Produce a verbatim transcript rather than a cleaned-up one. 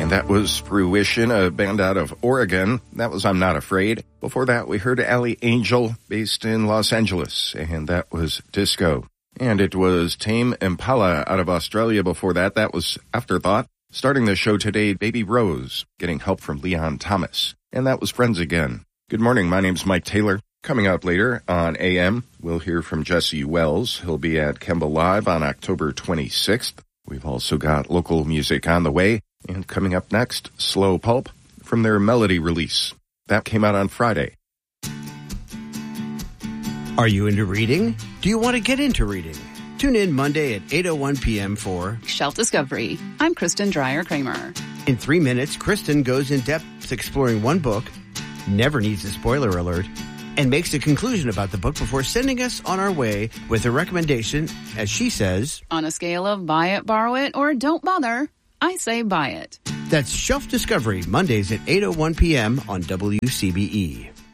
And that was Fruition, a band out of Oregon. That was I'm Not Afraid. Before that, we heard Alley Angel, based in Los Angeles, and that was Disco. And it was Tame Impala out of Australia before that. That was Afterthought. Starting the show today, Baby Rose, getting help from Leon Thomas. And that was Friends Again. Good morning, my name's Mike Taylor. Coming up later on A M, we'll hear from Jesse Wells. He'll be at Kemba Live on October twenty-sixth. We've also got local music on the way. And coming up next, Slow Pulp from their Melody release. That came out on Friday. Are you into reading? Do you want to get into reading? Tune in Monday at eight oh one p.m. for Shelf Discovery. I'm Kristen Dreyer-Kramer. In three minutes, Kristen goes in depth exploring one book, never needs a spoiler alert, and makes a conclusion about the book before sending us on our way with a recommendation, as she says, on a scale of buy it, borrow it, or don't bother, I say buy it. That's Shelf Discovery, Mondays at eight oh one p.m. on W C B E.